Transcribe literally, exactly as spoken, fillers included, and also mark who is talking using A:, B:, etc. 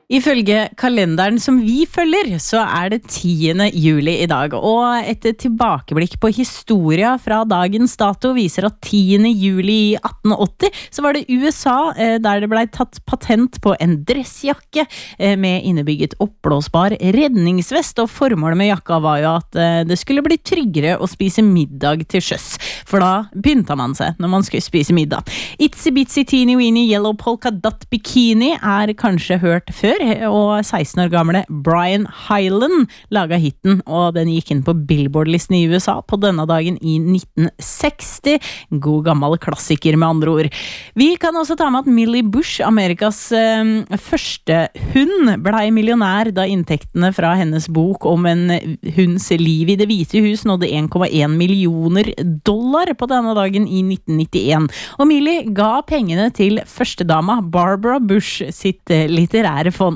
A: Ifølge kalenderen som vi følger, så er det tiende juli i dag, og et tilbakeblikk på historia fra dagens dato viser at tiende juli i atten åtti så var det U S A der det ble tatt patent på en dressjakke med innebygget oppblåsbar redningsvest, og formålet med jakka var jo at det skulle bli tryggere å spise middag til sjøs, for da pynta man seg når man skulle spise middag. Itsy Bitsy Teeny Weeny Yellow Polka Dot Bikini er kanskje hørt før, og seksten år gamle Brian Hyland laget hitten, og den gikk inn på Billboard-listen i U S A på denne dagen i nitten seksti. God gammel klassiker med andre ord. Vi kan også ta med at Millie Bush, Amerikas eh, første hund, ble millionær da inntektene fra hennes bok om en hunds liv i det hvite hus nådde en komma en millioner dollar på denne dagen i nitten nittien. Og Millie ga pengene til førstedama Barbara Bush sitt litterære fond.